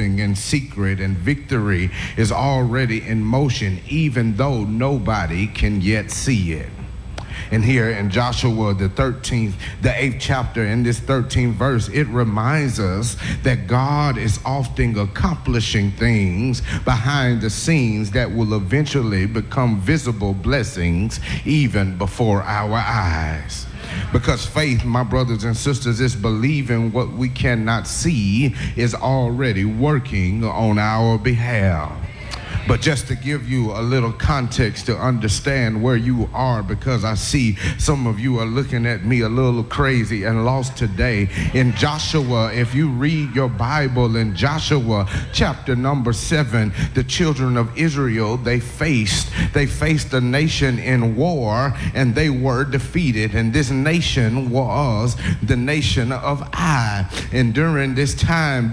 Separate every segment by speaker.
Speaker 1: unfolding in secret, and victory is already in motion, even though nobody can yet see it. And here in Joshua, the 8th chapter, in this 13th verse, it reminds us that God is often accomplishing things behind the scenes that will eventually become visible blessings even before our eyes. Because faith, my brothers and sisters, is believing what we cannot see is already working on our behalf. But just to give you a little context to understand where you are, because I see some of you are looking at me a little crazy and lost today. In Joshua, if you read your Bible in Joshua chapter number 7, the children of Israel, they faced a nation in war, and they were defeated. And this nation was the nation of Ai. And during this time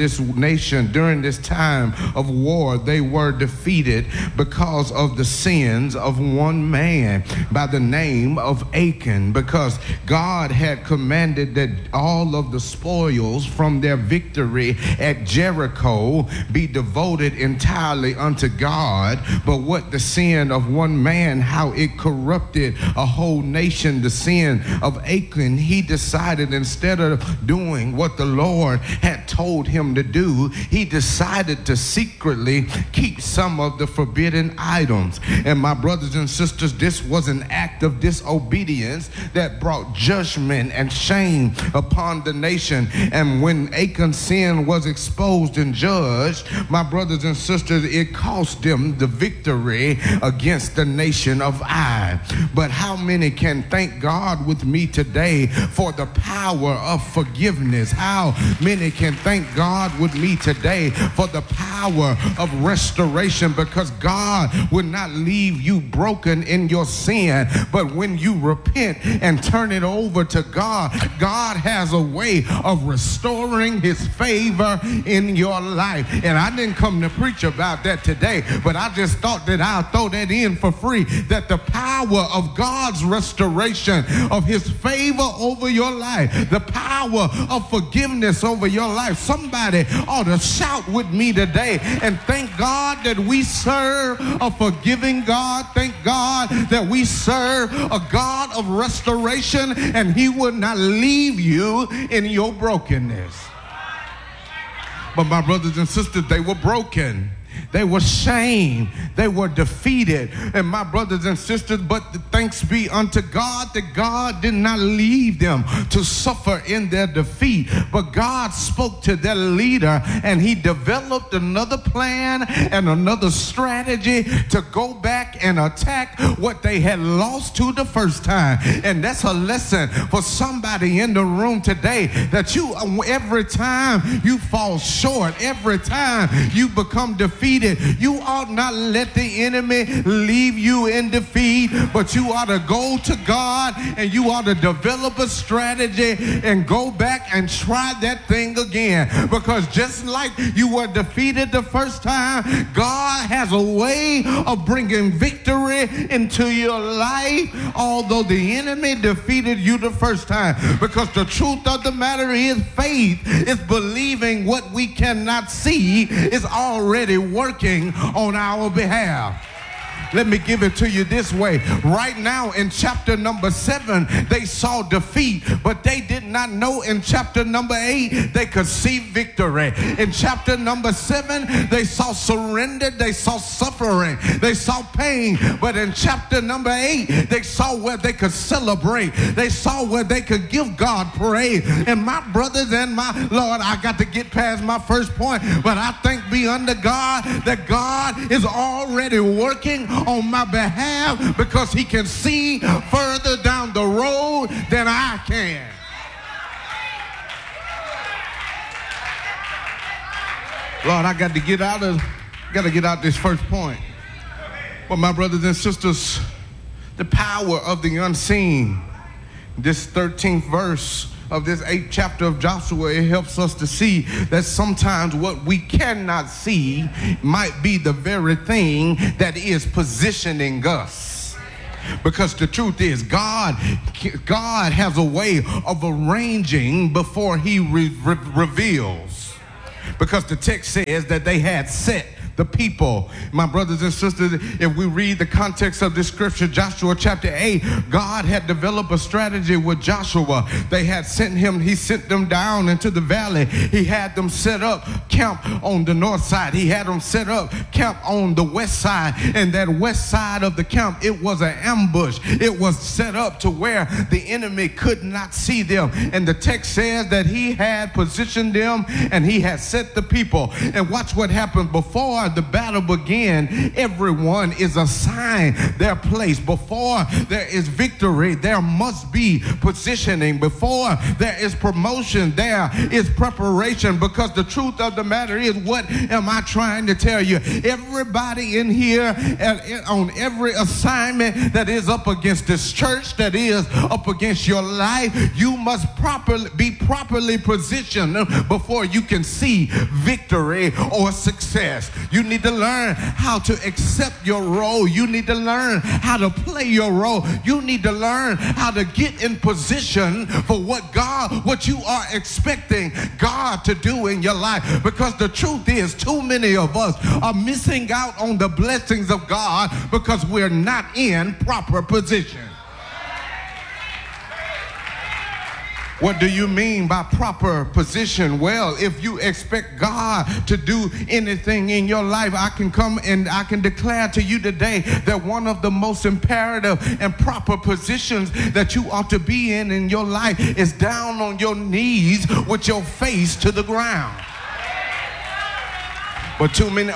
Speaker 1: of war, they were defeated because of the sins of one man by the name of Achan, because God had commanded that all of the spoils from their victory at Jericho be devoted entirely unto God. But what the sin of one man, how it corrupted a whole nation, the sin of Achan, he decided, instead of doing what the Lord had told him to do, he decided to secretly keep some of the forbidden items. And my brothers and sisters, this was an act of disobedience that brought judgment and shame upon the nation. And when Achan's sin was exposed and judged, my brothers and sisters, it cost them the victory against the nation of Ai. But how many can thank God with me today for the power of forgiveness? How many can thank God with me today for the power of restoration? Because God will not leave you broken in your sin, but when you repent and turn it over to God, God has a way of restoring his favor in your life. And I didn't come to preach about that today, but I just thought that I'll throw that in for free, that the power of God's restoration of his favor over your life, the power of forgiveness over your life. Somebody ought to shout with me today and thank God that we serve a forgiving God. Thank God that we serve a God of restoration, and he will not leave you in your brokenness. But my brothers and sisters, they were broken. They were shamed. They were defeated. And my brothers and sisters, but thanks be unto God that God did not leave them to suffer in their defeat. But God spoke to their leader, and he developed another plan and another strategy to go back and attack what they had lost to the first time. And that's a lesson for somebody in the room today, that you, every time you fall short, every time you become defeated, you ought not let the enemy leave you in defeat, but you ought to go to God and you ought to develop a strategy and go back and try that thing again. Because just like you were defeated the first time, God has a way of bringing victory into your life, although the enemy defeated you the first time. Because the truth of the matter is, faith is believing what we cannot see is already working on our behalf. Let me give it to you this way. Right now in chapter number 7, they saw defeat, but they did not know in chapter number 8 they could see victory. In chapter number 7, they saw surrender, they saw suffering, they saw pain. But in chapter number 8, they saw where they could celebrate. They saw where they could give God praise. And my brothers and my Lord, I got to get past my first point, but I thank be unto God that God is already working on my behalf, because he can see further down the road than I can. Lord, I got to get out this first point. But my brothers and sisters, the power of the unseen, this 13th verse of this 8th chapter of Joshua, it helps us to see that sometimes what we cannot see might be the very thing that is positioning us. Because the truth is, God has a way of arranging before he reveals. Because the text says that they had set the people. My brothers and sisters, if we read the context of this scripture, Joshua chapter 8, God had developed a strategy with Joshua. They had sent him, he sent them down into the valley. He had them set up camp on the north side. He had them set up camp on the west side. And that west side of the camp, it was an ambush. It was set up to where the enemy could not see them. And the text says that he had positioned them and he had set the people. And watch what happened before the battle began. Everyone is assigned their place. Before there is victory, there must be positioning. Before there is promotion, there is preparation. Because the truth of the matter is, what am I trying to tell you? Everybody in here on every assignment that is up against this church, that is up against your life, you must be properly positioned before you can see victory or success. You need to learn how to accept your role. You need to learn how to play your role. You need to learn how to get in position for what you are expecting God to do in your life. Because the truth is, too many of us are missing out on the blessings of God because we're not in proper position. What do you mean by proper position? Well, if you expect God to do anything in your life, I can come and I can declare to you today that one of the most imperative and proper positions that you ought to be in your life is down on your knees with your face to the ground. But too many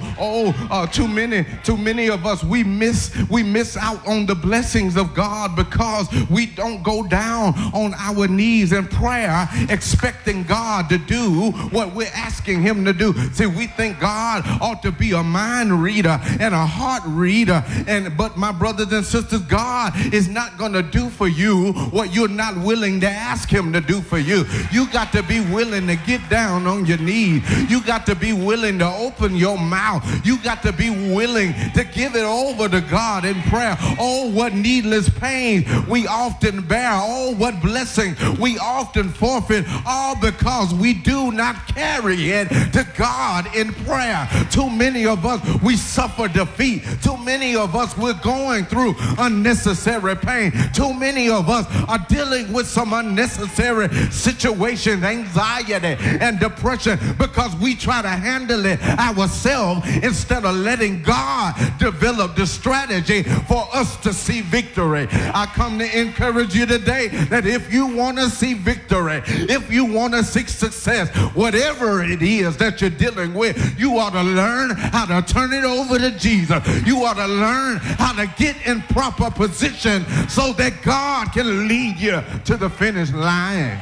Speaker 1: of us, we miss out on the blessings of God because we don't go down on our knees in prayer expecting God to do what we're asking him to do. See, we think God ought to be a mind reader and a heart reader, but my brothers and sisters, God is not going to do for you what you're not willing to ask him to do for you. You got to be willing to get down on your knees. You got to be willing to open your mouth. You got to be willing to give it over to God in prayer. Oh, what needless pain we often bear. Oh, what blessing we often forfeit, all because we do not carry it to God in prayer. Too many of us, we suffer defeat. Too many of us, we're going through unnecessary pain. Too many of us are dealing with some unnecessary situations, anxiety and depression, because we try to handle it ourselves instead of letting God develop the strategy for us to see victory. I come to encourage you today that if you want to see victory, if you want to seek success, whatever it is that you're dealing with, you ought to learn how to turn it over to Jesus. You ought to learn how to get in proper position so that God can lead you to the finish line.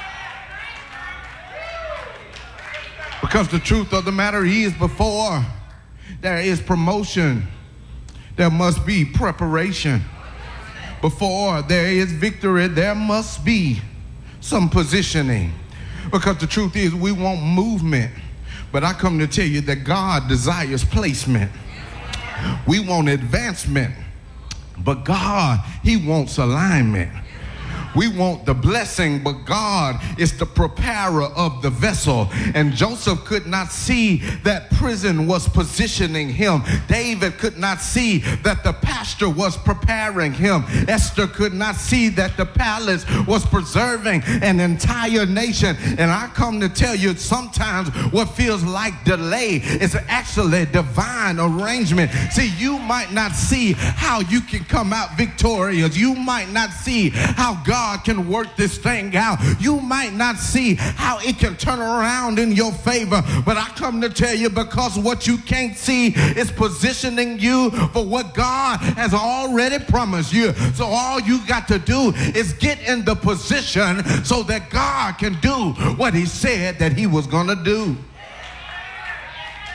Speaker 1: Because the truth of the matter is, before there is promotion, there must be preparation. Before there is victory, there must be some positioning. Because the truth is, we want movement, but I come to tell you that God desires placement. We want advancement, but God, he wants alignment. We want the blessing, but God is the preparer of the vessel. And Joseph could not see that prison was positioning him. David could not see that the pasture was preparing him. Esther could not see that the palace was preserving an entire nation. And I come to tell you, sometimes what feels like delay is actually divine arrangement. See, you might not see how you can come out victorious. You might not see how God can work this thing out. You might not see how it can turn around in your favor, but I come to tell you, because what you can't see is positioning you for what God has already promised you. So all you got to do is get in the position so that God can do what he said that he was going to do.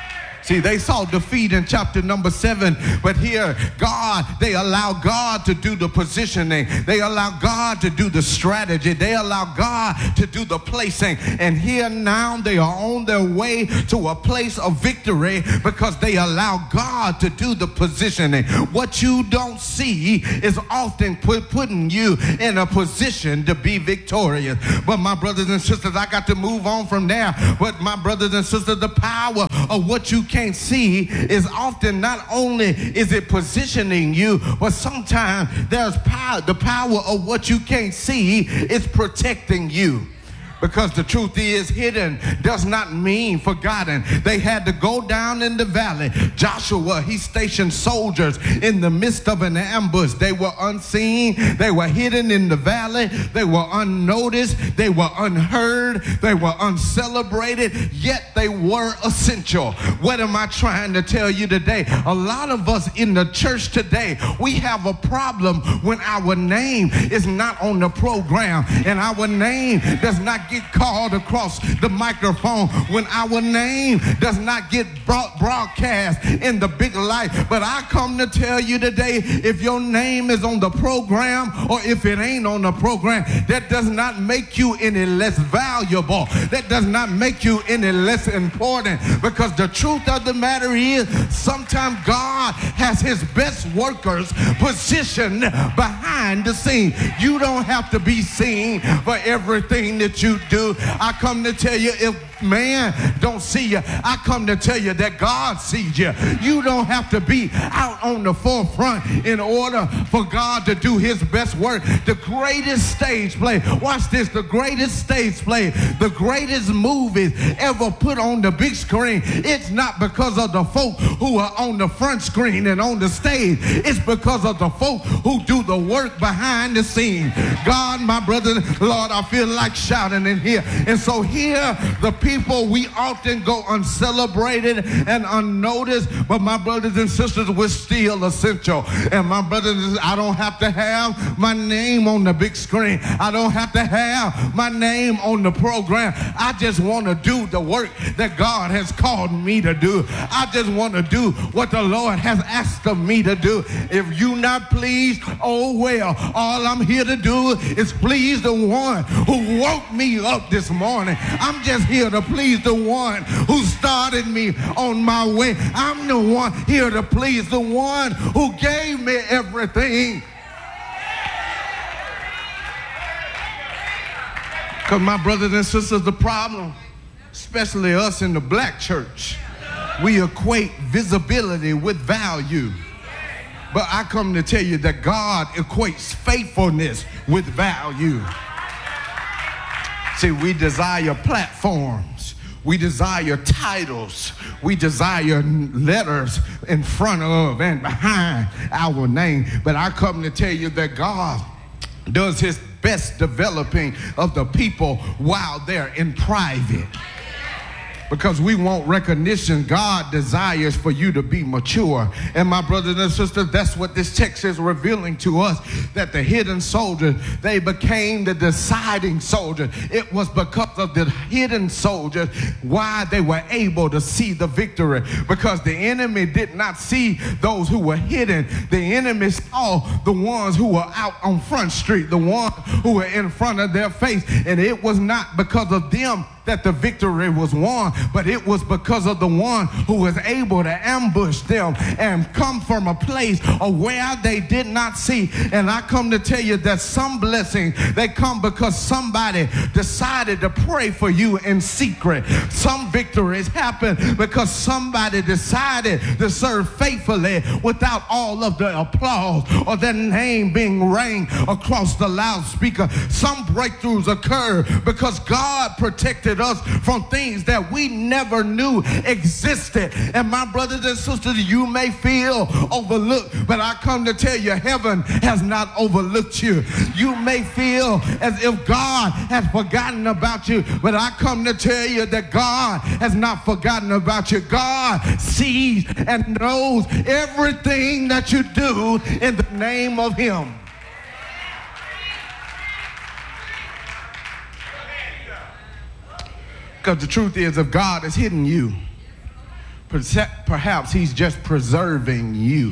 Speaker 1: See, they saw defeat in chapter number 7, but here, they allow God to do the positioning. They allow God to do the strategy. They allow God to do the placing. And here now they are on their way to a place of victory because they allow God to do the positioning. What you don't see is often putting you in a position to be victorious. But my brothers and sisters, I got to move on from there. But my brothers and sisters, the power of what you can't see is often not only is it positioning you, but sometimes there's power. The power of what you can't see is protecting you. Because the truth is, hidden does not mean forgotten. They had to go down in the valley. Joshua, he stationed soldiers in the midst of an ambush. They were unseen. They were hidden in the valley. They were unnoticed. They were unheard. They were uncelebrated. Yet they were essential. What am I trying to tell you today? A lot of us in the church today, we have a problem when our name is not on the program and our name does not get called across the microphone, when our name does not get broadcast in the big light. But I come to tell you today, if your name is on the program or if it ain't on the program, that does not make you any less valuable. That does not make you any less important, because the truth of the matter is, sometimes God has his best workers positioned behind the scene. You don't have to be seen for everything that you do. I come to tell you, if man don't see you, I come to tell you that God sees you. You don't have to be out on the forefront in order for God to do his best work. The greatest stage play, watch this, the greatest stage play, the greatest movies ever put on the big screen, it's not because of the folk who are on the front screen and on the stage. It's because of the folk who do the work behind the scene. God, my brother, Lord, I feel like shouting in here. And so here, the people, we often go uncelebrated and unnoticed, but my brothers and sisters, we're still essential. And my brothers, I don't have to have my name on the big screen. I don't have to have my name on the program. I just want to do the work that God has called me to do. I just want to do what the Lord has asked of me to do. If you not pleased, oh well, all I'm here to do is please the one who woke me up this morning. I'm just here to please the one who started me on my way. I'm the one here to please the one who gave me everything. Because my brothers and sisters, the problem, especially us in the black church, we equate visibility with value. But I come to tell you that God equates faithfulness with value. See, we desire platforms. We desire titles. We desire letters in front of and behind our name. But I come to tell you that God does his best developing of the people while they're in private. Because we want recognition, God desires for you to be mature. And my brothers and sisters, that's what this text is revealing to us, that the hidden soldiers, they became the deciding soldiers. It was because of the hidden soldiers why they were able to see the victory. Because the enemy did not see those who were hidden. The enemy saw the ones who were out on Front Street, the ones who were in front of their face. And it was not because of them that the victory was won, but it was because of the one who was able to ambush them and come from a place of where they did not see. And I come to tell you that some blessings, they come because somebody decided to pray for you in secret. Some victories happen because somebody decided to serve faithfully without all of the applause or their name being rang across the loudspeaker. Some breakthroughs occur because God protected us from things that we never knew existed. And my brothers and sisters, you may feel overlooked, but I come to tell you, heaven has not overlooked you. You may feel as if God has forgotten about you, but I come to tell you that God has not forgotten about you. God sees and knows everything that you do in the name of him. Because the truth is, if God has hidden you, Perhaps he's just preserving you.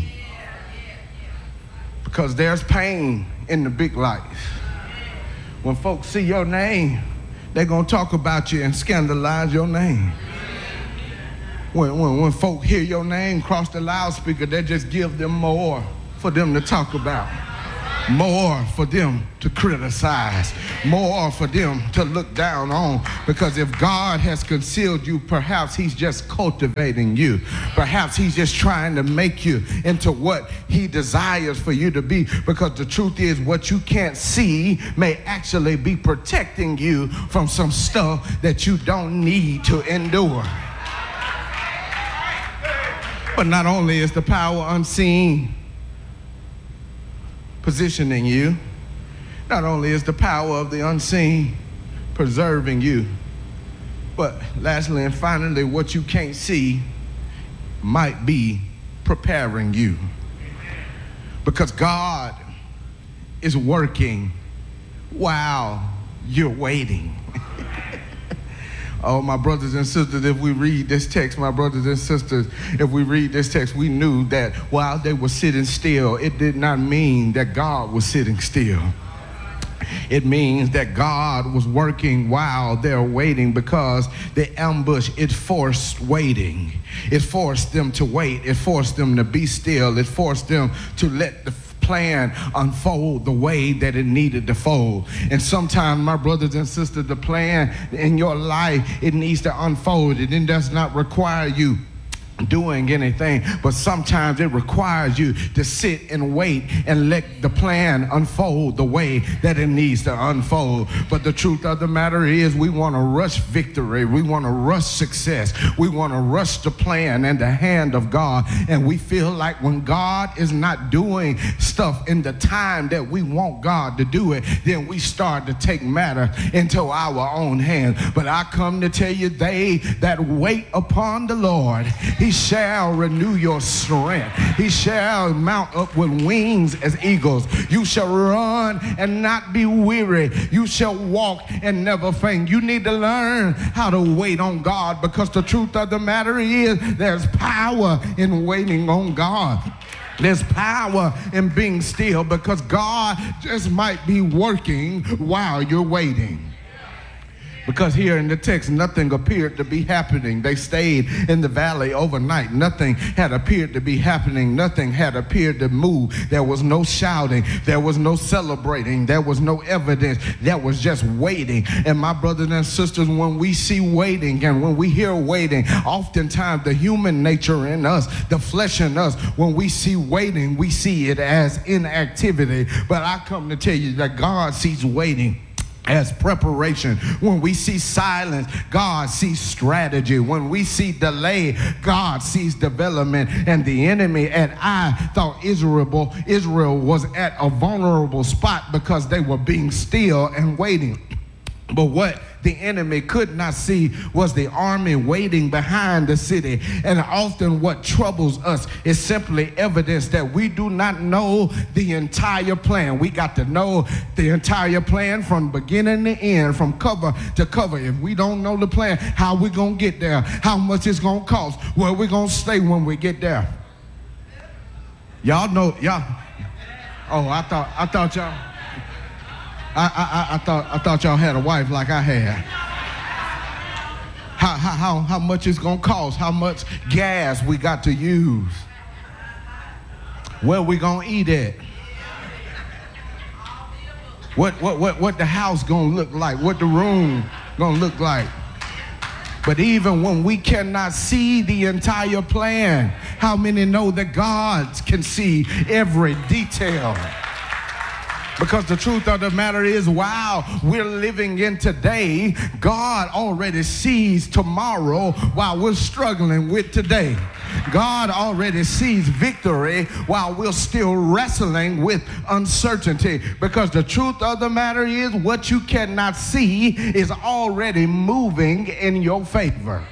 Speaker 1: Because there's pain in the big life. When folks see your name, they're going to talk about you and scandalize your name. When folk hear your name cross the loudspeaker, they just give them more for them to talk about. More for them to criticize, more for them to look down on. Because if God has concealed you, perhaps he's just cultivating you. Perhaps he's just trying to make you into what he desires for you to be. Because the truth is, what you can't see may actually be protecting you from some stuff that you don't need to endure. But not only is the power unseen positioning you, not only is the power of the unseen preserving you, but lastly and finally, what you can't see might be preparing you. Because God is working while you're waiting. Oh, my brothers and sisters, if we read this text, my brothers and sisters, if we read this text, we knew that while they were sitting still, it did not mean that God was sitting still. It means that God was working while they're waiting, because the ambush, it forced waiting. It forced them to wait. It forced them to be still. It forced them to let the plan unfold the way that it needed to fold. And sometimes, my brothers and sisters, the plan in your life, it needs to unfold. It does not require you doing anything, but sometimes it requires you to sit and wait and let the plan unfold the way that it needs to unfold. But the truth of the matter is, we want to rush victory, we want to rush success, we want to rush the plan and the hand of God, and we feel like when God is not doing stuff in the time that we want God to do it, then we start to take matter into our own hands. But I come to tell you, they that wait upon the Lord, he shall renew your strength. He shall mount up with wings as eagles. You shall run and not be weary. You shall walk and never faint. You need to learn how to wait on God, because the truth of the matter is, there's power in waiting on God. There's power in being still, because God just might be working while you're waiting. Because here in the text, nothing appeared to be happening. They stayed in the valley overnight. Nothing had appeared to be happening. Nothing had appeared to move. There was no shouting. There was no celebrating. There was no evidence. There was just waiting. And my brothers and sisters, when we see waiting and when we hear waiting, oftentimes the human nature in us, the flesh in us, when we see waiting, we see it as inactivity. But I come to tell you that God sees waiting as preparation. When we see silence, God sees strategy. When we see delay, God sees development. And the enemy, and I thought Israel was at a vulnerable spot because they were being still and waiting. But what the enemy could not see was the army waiting behind the city. And often what troubles us is simply evidence that we do not know the entire plan. We got to know the entire plan from beginning to end, from cover to cover. If we don't know the plan, how we going to get there, how much it's going to cost, where we going to stay when we get there. Y'all know, y'all. Oh, I thought y'all. I thought y'all had a wife like I had. How much it's gonna cost? How much gas we got to use? Where we gonna eat at? What the house gonna look like? What the room gonna look like? But even when we cannot see the entire plan, how many know that God can see every detail? Because the truth of the matter is, while we're living in today, God already sees tomorrow while we're struggling with today. God already sees victory while we're still wrestling with uncertainty. Because the truth of the matter is, what you cannot see is already moving in your favor.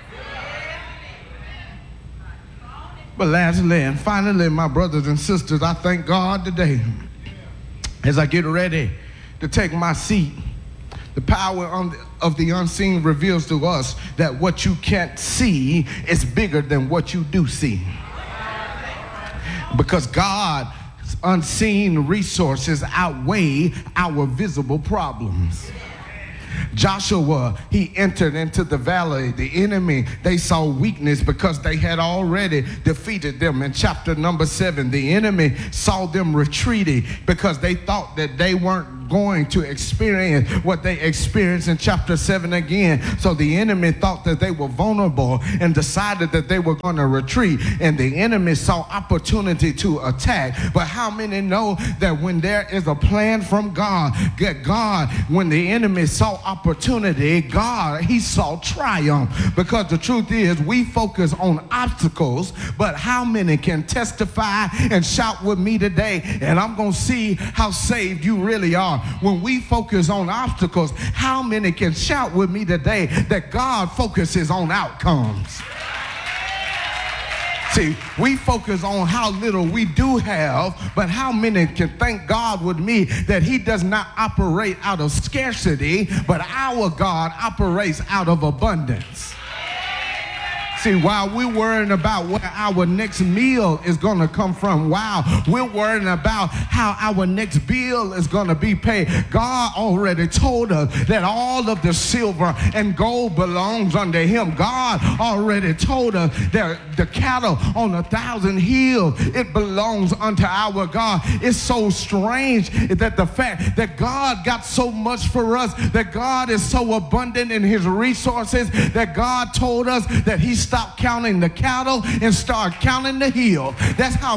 Speaker 1: But lastly and finally, my brothers and sisters, I thank God today as I get ready to take my seat The power of the unseen reveals to us that what you can't see is bigger than what you do see. Because God's unseen resources outweigh our visible problems. Joshua, he entered into the valley. The enemy, they saw weakness because they had already defeated them. In chapter number 7, the enemy saw them retreating because they thought that they weren't going to experience what they experienced in chapter 7 again. So the enemy thought that they were vulnerable and decided that they were going to retreat. And the enemy saw opportunity to attack. But how many know that when there is a plan from God, when the enemy saw opportunity, God, he saw triumph? Because the truth is, we focus on obstacles, but how many can testify and shout with me today? And I'm going to see how saved you really are. When we focus on obstacles, how many can shout with me today that God focuses on outcomes? See, we focus on how little we do have, but how many can thank God with me that he does not operate out of scarcity, but our God operates out of abundance. See, while we're worrying about where our next meal is going to come from, while we're worrying about how our next bill is going to be paid, God already told us that all of the silver and gold belongs unto him. God already told us that the cattle on 1,000 hills, it belongs unto our God. It's so strange that the fact that God got so much for us, that God is so abundant in his resources, that God told us that he stopped counting the cattle and start counting the hill. That's how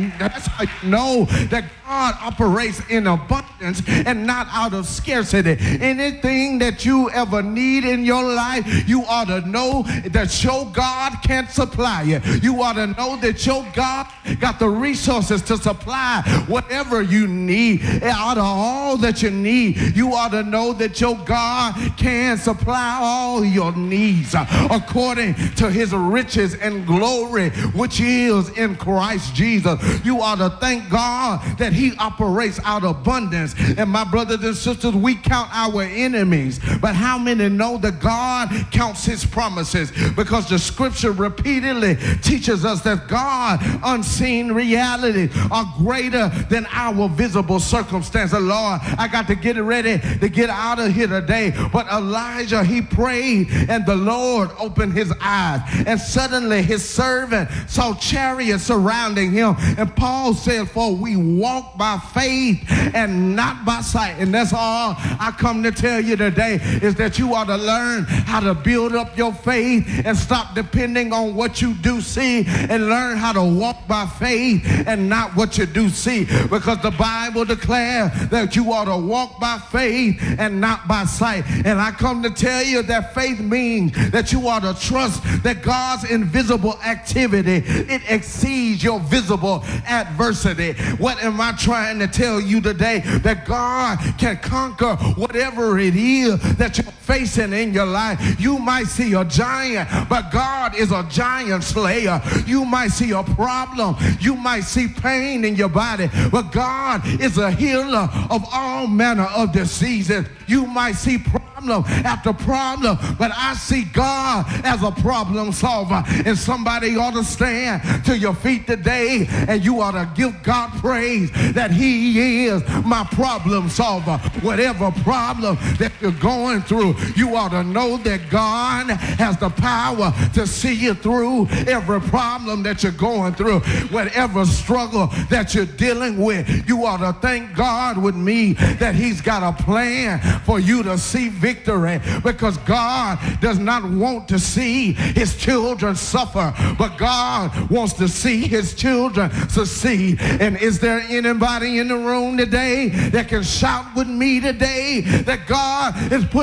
Speaker 1: you know that God operates in abundance and not out of scarcity. Anything that you ever need in your life, you ought to know that your God can supply it. You ought to know that your God got the resources to supply whatever you need. Out of all that you need, you ought to know that your God can supply all your needs according to his riches and glory, which is in Christ Jesus. You ought to thank God that he operates out of abundance. And my brothers and sisters, we count our enemies, but how many know that God counts his promises? Because the scripture repeatedly teaches us that God's unseen realities are greater than our visible circumstances. Lord, I got to get ready to get out of here today. But Elijah, he prayed, and the Lord opened his eyes, and suddenly his servant saw chariots surrounding him. And Paul said, for we walk by faith and not by sight. And that's all I come to tell you today, is that you ought to learn how to build up your faith and stop depending on what you do see, and learn how to walk by faith and not what you do see. Because the Bible declares that you ought to walk by faith and not by sight. And I come to tell you that faith means that you ought to trust that God's invisible activity, it exceeds your visible adversity. What am I trying to tell you today? That God can conquer whatever it is that you're facing in your life. You might see a giant, but God is a giant slayer. You might see a problem. You might see pain in your body, but God is a healer of all manner of diseases. You might see problem after problem, but I see God as a problem solver. And somebody ought to stand to your feet today, and you ought to give God praise that he is my problem solver. Whatever problem that you're going through, you ought to know that God has the power to see you through every problem that you're going through. Whatever struggle that you're dealing with, you ought to thank God with me that he's got a plan for you to see victory, because God does not want to see his children suffer, but God wants to see his children succeed. And is there anybody in the room today that can shout with me today that God is putting me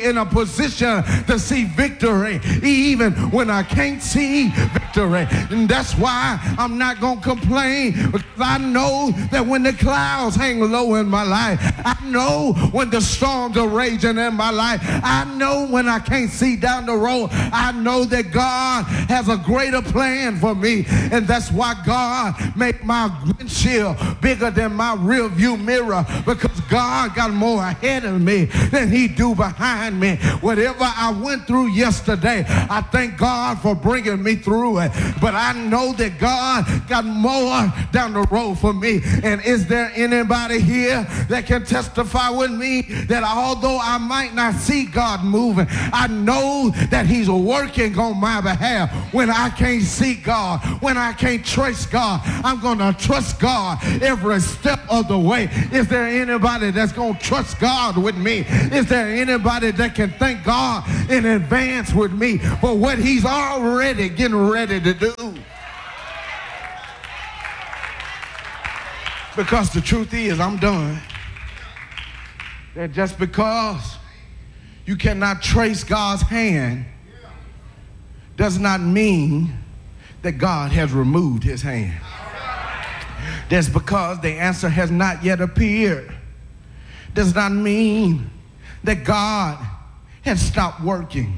Speaker 1: be in a position to see victory even when I can't see victory. And that's why I'm not going to complain, because I know that when the clouds hang low in my life, I know when the storms are raging in my life, I know when I can't see down the road, I know that God has a greater plan for me. And that's why God made my windshield bigger than my rear view mirror, because God got more ahead of me than he do behind me. Whatever I went through yesterday, I thank God for bringing me through it. But I know that God got more down the road for me. And is there anybody here that can testify with me that although I might not see God moving, I know that he's working on my behalf? When I can't see God, when I can't trace God, I'm going to trust God every step of the way. Is there anybody that's going to trust God with me? Is there anybody that can thank God in advance with me for what he's already getting ready to do? Because the truth is, I'm done. That just because you cannot trace God's hand does not mean that God has removed his hand. That's because the answer has not yet appeared does not mean that God has stopped working.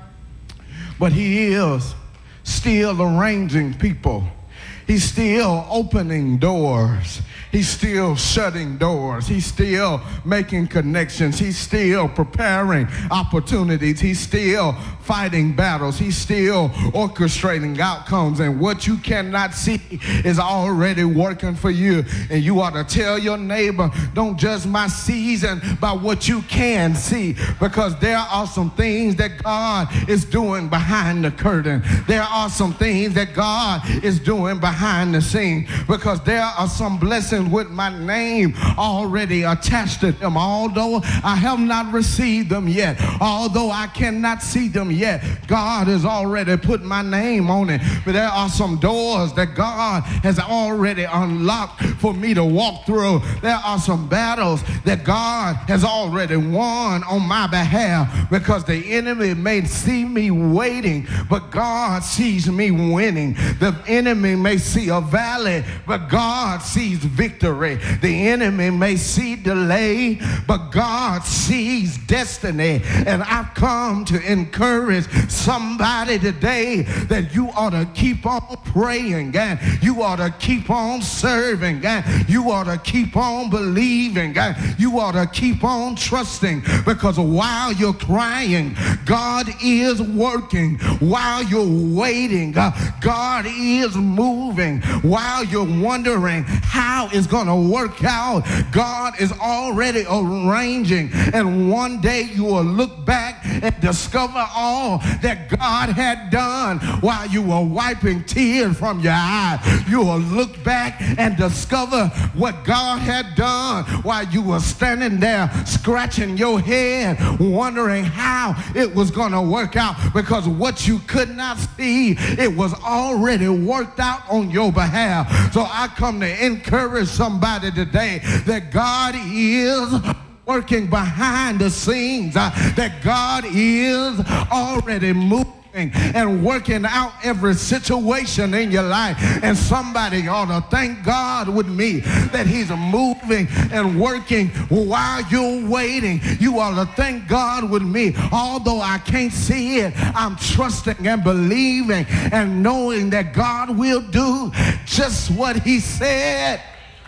Speaker 1: But he is still arranging people. He's still opening doors. He's still shutting doors. He's still making connections. He's still preparing opportunities. He's still fighting battles. He's still orchestrating outcomes. And what you cannot see is already working for you. And you ought to tell your neighbor, don't judge my season by what you can see, because there are some things that God is doing behind the curtain. There are some things that God is doing behind the scene, because there are some blessings with my name already attached to them. Although I have not received them yet, although I cannot see them yet, God has already put my name on it. But there are some doors that God has already unlocked for me to walk through. There are some battles that God has already won on my behalf, because the enemy may see me waiting, but God sees me winning. The enemy may see a valley, but God sees victory. The enemy may see delay, but God sees destiny. And I've come to encourage somebody today that you ought to keep on praying, and you ought to keep on serving, and you ought to keep on believing, and you ought to keep on trusting, because while you're crying, God is working. While you're waiting, God is moving. While you're wondering how it's going to work out, God is already arranging. And one day you will look back and discover all that God had done while you were wiping tears from your eyes. You will look back and discover what God had done while you were standing there scratching your head, wondering how it was going to work out, because what you could not see, it was already worked out on your behalf. So I come to encourage somebody today that God is working behind the scenes, that God is already moving and working out every situation in your life. And somebody ought to thank God with me that he's moving and working while you're waiting. You ought to thank God with me. Although I can't see it, I'm trusting and believing and knowing that God will do just what he said.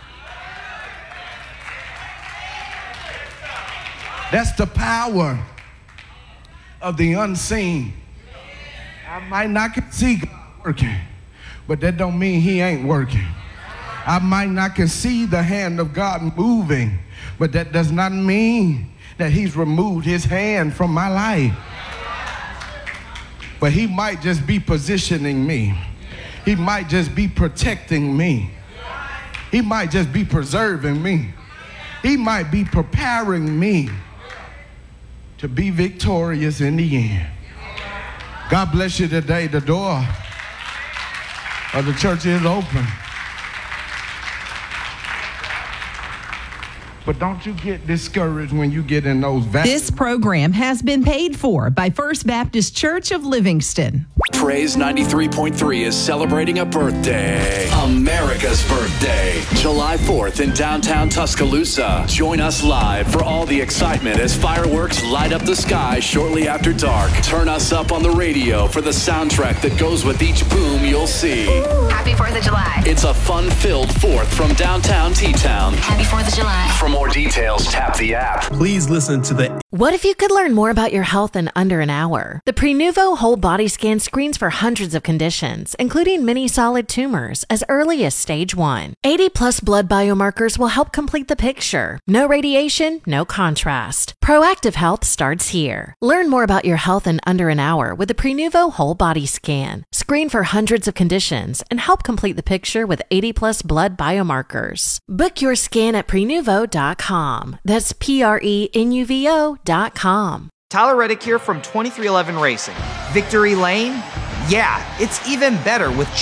Speaker 1: That's the power of the unseen. I might not can see God working, but that don't mean he ain't working. I might not can see the hand of God moving, but that does not mean that he's removed his hand from my life. But he might just be positioning me. He might just be protecting me. He might just be preserving me. He might be preparing me to be victorious in the end. God bless you today. The door of the church is open. But don't you get discouraged when you get in those valleys.
Speaker 2: This program has been paid for by First Baptist Church of Livingston.
Speaker 3: Praise 93.3 is celebrating a birthday. America's birthday. July 4th in downtown Tuscaloosa. Join us live for all the excitement as fireworks light up the sky shortly after dark. Turn us up on the radio for the soundtrack that goes with each boom you'll see.
Speaker 4: Happy 4th of July.
Speaker 3: It's a fun-filled 4th from downtown T-Town.
Speaker 4: Happy 4th of July.
Speaker 3: For more details, tap the app.
Speaker 5: Please listen to the...
Speaker 6: What if you could learn more about your health in under an hour? The Prenuvo Whole Body Scan screens for hundreds of conditions, including many solid tumors, as early as stage 1. 80-plus blood biomarkers will help complete the picture. No radiation, no contrast. Proactive health starts here. Learn more about your health in under an hour with the Prenuvo Whole Body Scan. Screen for hundreds of conditions and help complete the picture with 80-plus blood biomarkers. Book your scan at Prenuvo.com. That's Prenuvo.com.
Speaker 7: Tyler Reddick here from 2311 Racing. Victory Lane? Yeah, it's even better with